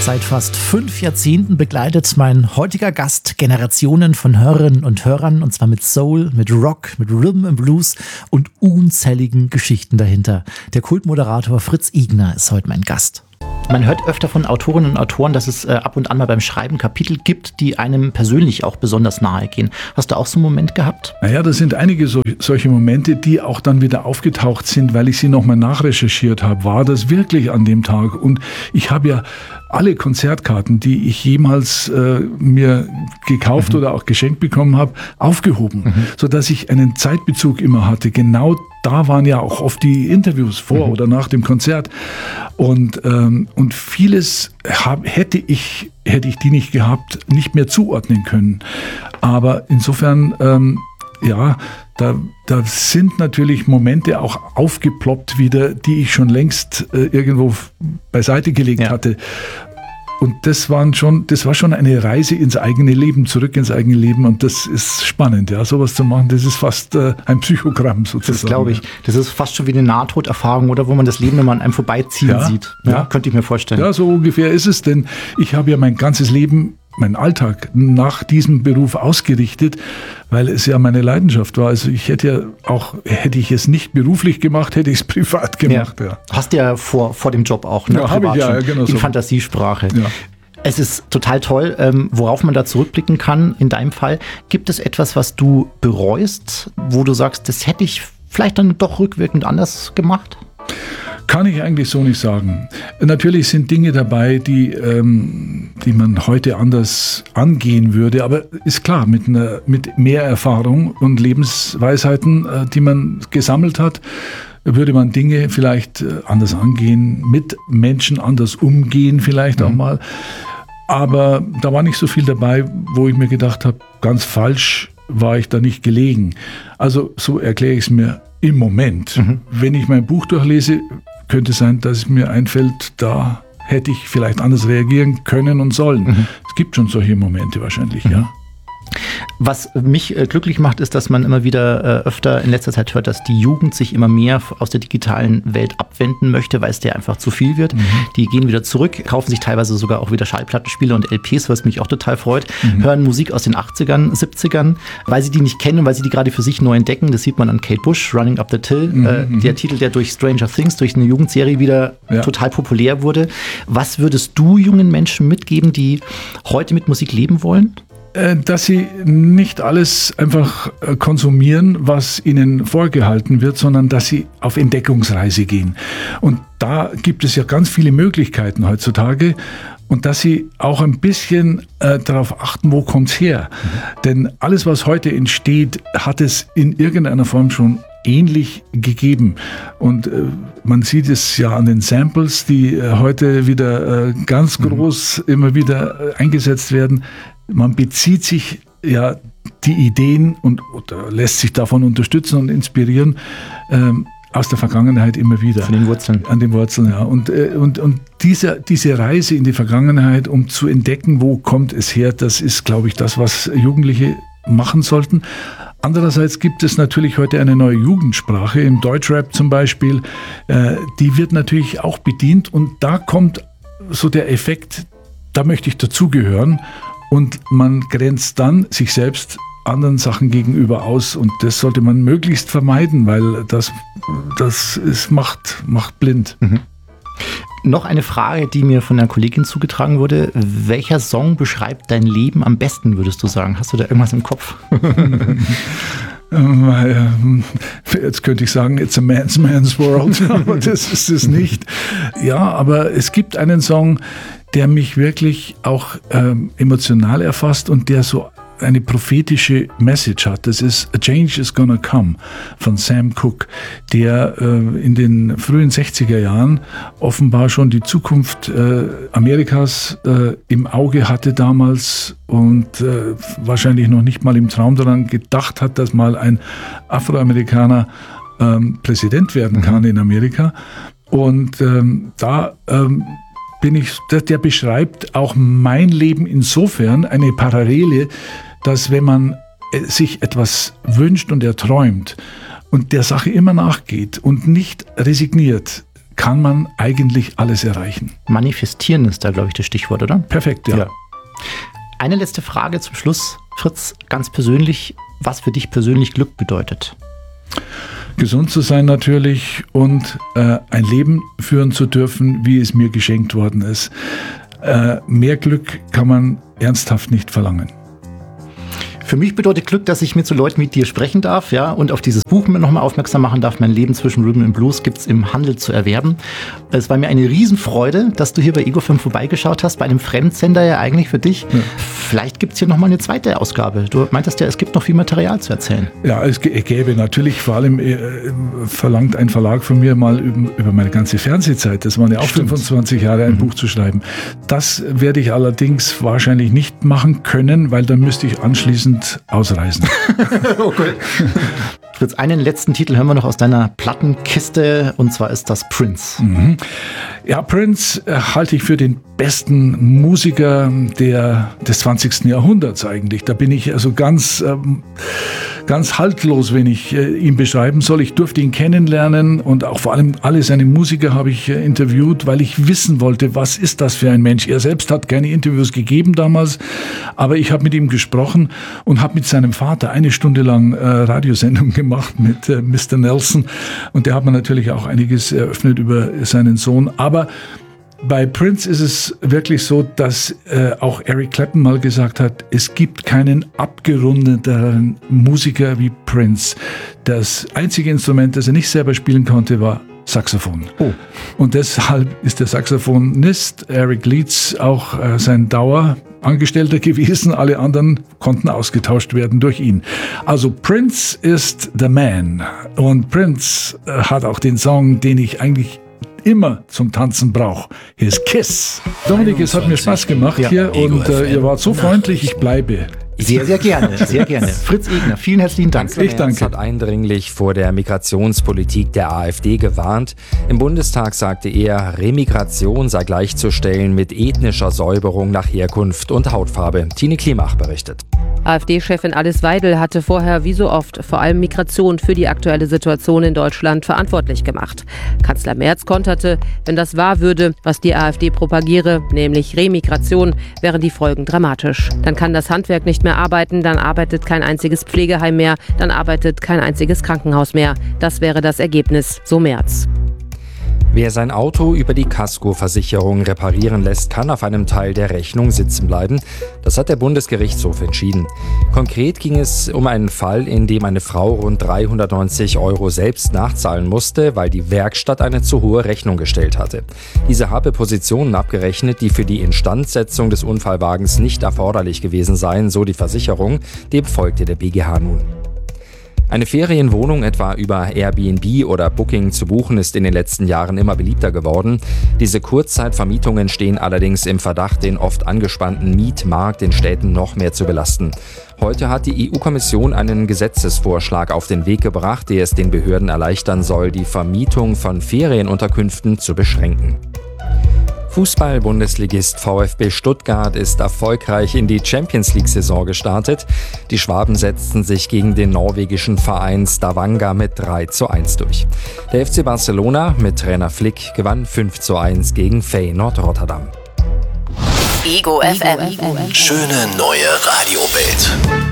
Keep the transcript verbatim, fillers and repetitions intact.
Seit fast fünf Jahrzehnten begleitet mein heutiger Gast Generationen von Hörerinnen und Hörern, und zwar mit Soul, mit Rock, mit Rhythm and Blues und unzähligen Geschichten dahinter. Der Kultmoderator Fritz Igner ist heute mein Gast. Man hört öfter von Autorinnen und Autoren, dass es äh, ab und an mal beim Schreiben Kapitel gibt, die einem persönlich auch besonders nahe gehen. Hast du auch so einen Moment gehabt? Naja, das sind einige so, solche Momente, die auch dann wieder aufgetaucht sind, weil ich sie nochmal nachrecherchiert habe. War das wirklich an dem Tag? Und ich habe ja alle Konzertkarten, die ich jemals äh, mir gekauft mhm. oder auch geschenkt bekommen habe, aufgehoben, mhm. sodass ich einen Zeitbezug immer hatte. Genau da waren ja auch oft die Interviews vor mhm. oder nach dem Konzert. Und, ähm, und vieles hab, hätte ich, hätte ich die nicht gehabt, nicht mehr zuordnen können. Aber insofern, ähm, ja, da, da sind natürlich Momente auch aufgeploppt wieder, die ich schon längst äh, irgendwo beiseite gelegt ja. hatte. Und das waren schon, das war schon eine Reise ins eigene Leben, zurück ins eigene Leben. Und das ist spannend, ja, sowas zu machen. Das ist fast äh, ein Psychogramm sozusagen. Das glaube ich. Das ist fast schon wie eine Nahtoderfahrung, oder, wo man das Leben immer an einem vorbeiziehen ja, sieht. Ja, ja, könnte ich mir vorstellen. Ja, so ungefähr ist es, denn ich habe ja mein ganzes Leben, meinen Alltag nach diesem Beruf ausgerichtet, weil es ja meine Leidenschaft war. Also ich hätte ja auch, hätte ich es nicht beruflich gemacht, hätte ich es privat gemacht. Ja. Ja. Hast du ja vor, vor dem Job auch, ne? Ja, habe ich ja, genau in so. Fantasiesprache. Ja. Es ist total toll, ähm, worauf man da zurückblicken kann. In deinem Fall, gibt es etwas, was du bereust, wo du sagst, das hätte ich vielleicht dann doch rückwirkend anders gemacht? Kann ich eigentlich so nicht sagen. Natürlich sind Dinge dabei, die, ähm, die man heute anders angehen würde. Aber ist klar, mit, einer, mit mehr Erfahrung und Lebensweisheiten, äh, die man gesammelt hat, würde man Dinge vielleicht äh, anders angehen, mit Menschen anders umgehen vielleicht mhm. auch mal. Aber da war nicht so viel dabei, wo ich mir gedacht habe, ganz falsch war ich da nicht gelegen. Also so erkläre ich es mir im Moment. Mhm. Wenn ich mein Buch durchlese, könnte es sein, dass es mir einfällt, da hätte ich vielleicht anders reagieren können und sollen. Mhm. Es gibt schon solche Momente wahrscheinlich, mhm. ja. Was mich äh, glücklich macht, ist, dass man immer wieder äh, öfter in letzter Zeit hört, dass die Jugend sich immer mehr aus der digitalen Welt abwenden möchte, weil es der einfach zu viel wird. Mhm. Die gehen wieder zurück, kaufen sich teilweise sogar auch wieder Schallplattenspieler und L Ps, was mich auch total freut, mhm. hören Musik aus den achtzigern, siebzigern, weil sie die nicht kennen, weil sie die gerade für sich neu entdecken. Das sieht man an Kate Bush, Running Up the Till, mhm. äh, der Titel, der durch Stranger Things, durch eine Jugendserie wieder ja. total populär wurde. Was würdest du jungen Menschen mitgeben, die heute mit Musik leben wollen? Dass sie nicht alles einfach konsumieren, was ihnen vorgehalten wird, sondern dass sie auf Entdeckungsreise gehen. Und da gibt es ja ganz viele Möglichkeiten heutzutage. Und dass sie auch ein bisschen äh, darauf achten, wo kommt's her. Mhm. Denn alles, was heute entsteht, hat es in irgendeiner Form schon ähnlich gegeben. Und äh, man sieht es ja an den Samples, die äh, heute wieder äh, ganz groß mhm. immer wieder äh, eingesetzt werden. Man bezieht sich ja die Ideen und oder lässt sich davon unterstützen und inspirieren ähm, aus der Vergangenheit immer wieder. Von den Wurzeln. An den Wurzeln, ja. Und, äh, und, und diese, diese Reise in die Vergangenheit, um zu entdecken, wo kommt es her, das ist, glaube ich, das, was Jugendliche machen sollten. Andererseits gibt es natürlich heute eine neue Jugendsprache, im Deutschrap zum Beispiel. Äh, die wird natürlich auch bedient und da kommt so der Effekt, da möchte ich dazugehören. Und man grenzt dann sich selbst anderen Sachen gegenüber aus. Und das sollte man möglichst vermeiden, weil das, das ist, macht, macht blind. Mhm. Noch eine Frage, die mir von einer Kollegin zugetragen wurde. Welcher Song beschreibt dein Leben am besten, würdest du sagen? Hast du da irgendwas im Kopf? Jetzt könnte ich sagen, it's a man's man's world, aber das ist es nicht. Ja, aber es gibt einen Song, der mich wirklich auch ähm, emotional erfasst und der so eine prophetische Message hat. Das ist A Change is Gonna Come von Sam Cooke, der äh, in den frühen sechziger Jahren offenbar schon die Zukunft äh, Amerikas äh, im Auge hatte damals und äh, wahrscheinlich noch nicht mal im Traum daran gedacht hat, dass mal ein Afroamerikaner ähm, Präsident werden kann mhm. in Amerika. Und ähm, da ähm, bin ich, der, der beschreibt auch mein Leben insofern eine Parallele, dass wenn man sich etwas wünscht und erträumt und der Sache immer nachgeht und nicht resigniert, kann man eigentlich alles erreichen. Manifestieren ist da, glaube ich, das Stichwort, oder? Perfekt, ja. ja. Eine letzte Frage zum Schluss. Fritz, ganz persönlich, was für dich persönlich Glück bedeutet? Gesund zu sein natürlich und äh, ein Leben führen zu dürfen, wie es mir geschenkt worden ist. Äh, mehr Glück kann man ernsthaft nicht verlangen. Für mich bedeutet Glück, dass ich mit so Leuten wie dir sprechen darf, ja, und auf dieses Buch nochmal aufmerksam machen darf. Mein Leben zwischen Rhythm and Blues gibt es im Handel zu erwerben. Es war mir eine Riesenfreude, dass du hier bei Ego fünf vorbeigeschaut hast, bei einem Fremdsender ja eigentlich für dich. Ja. Vielleicht gibt es hier nochmal eine zweite Ausgabe. Du meintest ja, es gibt noch viel Material zu erzählen. Ja, es gäbe natürlich, vor allem äh, verlangt ein Verlag von mir mal über, über meine ganze Fernsehzeit, das waren ja auch Stimmt. fünfundzwanzig Jahre, ein mhm. Buch zu schreiben. Das werde ich allerdings wahrscheinlich nicht machen können, weil dann müsste ich anschließend ausreisen. Okay. Fritz, einen letzten Titel hören wir noch aus deiner Plattenkiste, und zwar ist das Prince. Mhm. Ja, Prince äh, halte ich für den besten Musiker der, des zwanzigsten Jahrhunderts eigentlich. Da bin ich also ganz, ähm, ganz haltlos, wenn ich äh, ihn beschreiben soll. Ich durfte ihn kennenlernen und auch vor allem alle seine Musiker habe ich äh, interviewt, weil ich wissen wollte, was ist das für ein Mensch. Er selbst hat keine Interviews gegeben damals, aber ich habe mit ihm gesprochen und habe mit seinem Vater eine Stunde lang äh, Radiosendung gemacht mit äh, Mister Nelson, und der hat mir natürlich auch einiges eröffnet über seinen Sohn. Aber bei Prince ist es wirklich so, dass äh, auch Eric Clapton mal gesagt hat, es gibt keinen abgerundeteren Musiker wie Prince. Das einzige Instrument, das er nicht selber spielen konnte, war Saxophon. Oh. Und deshalb ist der Saxophonist Eric Leeds auch äh, sein Dauerangestellter gewesen. Alle anderen konnten ausgetauscht werden durch ihn. Also Prince ist the man. Und Prince äh, hat auch den Song, den ich eigentlich immer zum Tanzen brauche. His Kiss. Dominik, es hat mir Spaß gemacht ja. hier Ego und äh, ihr wart so freundlich, ich bleibe. Sehr, sehr gerne, sehr gerne. Fritz Egner, vielen herzlichen Dank. Ich danke. Hat eindringlich vor der Migrationspolitik der AfD gewarnt. Im Bundestag sagte er, Remigration sei gleichzustellen mit ethnischer Säuberung nach Herkunft und Hautfarbe. Tine Klimach berichtet. AfD-Chefin Alice Weidel hatte vorher wie so oft vor allem Migration für die aktuelle Situation in Deutschland verantwortlich gemacht. Kanzler Merz konterte, wenn das wahr würde, was die AfD propagiere, nämlich Remigration, wären die Folgen dramatisch. Dann kann das Handwerk nicht mehr arbeiten, dann arbeitet kein einziges Pflegeheim mehr, dann arbeitet kein einziges Krankenhaus mehr. Das wäre das Ergebnis, so Merz. Wer sein Auto über die Kaskoversicherung reparieren lässt, kann auf einem Teil der Rechnung sitzen bleiben. Das hat der Bundesgerichtshof entschieden. Konkret ging es um einen Fall, in dem eine Frau rund dreihundertneunzig Euro selbst nachzahlen musste, weil die Werkstatt eine zu hohe Rechnung gestellt hatte. Diese habe Positionen abgerechnet, die für die Instandsetzung des Unfallwagens nicht erforderlich gewesen seien, so die Versicherung. Dem folgte der B G H nun. Eine Ferienwohnung etwa über Airbnb oder Booking zu buchen ist in den letzten Jahren immer beliebter geworden. Diese Kurzzeitvermietungen stehen allerdings im Verdacht, den oft angespannten Mietmarkt in Städten noch mehr zu belasten. Heute hat die E U-Kommission einen Gesetzesvorschlag auf den Weg gebracht, der es den Behörden erleichtern soll, die Vermietung von Ferienunterkünften zu beschränken. Fußball-Bundesligist VfB Stuttgart ist erfolgreich in die Champions-League-Saison gestartet. Die Schwaben setzten sich gegen den norwegischen Verein Stavanger mit drei zu eins durch. Der F C Barcelona mit Trainer Flick gewann fünf zu eins gegen Feyenoord Rotterdam. Ego F M. Schöne neue Radiowelt.